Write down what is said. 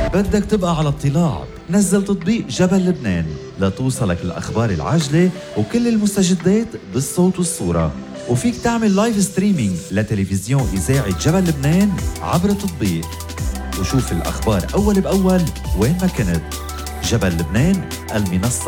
بدك تبقى على اطلاع، نزل تطبيق جبل لبنان لتوصلك الأخبار العاجلة وكل المستجدات بالصوت والصورة. وفيك تعمل لايف ستريمينج لتلفزيون إذاعة جبل لبنان عبر التطبيق، وشوف الأخبار أول بأول وين ما كنت. جبل لبنان، المنصة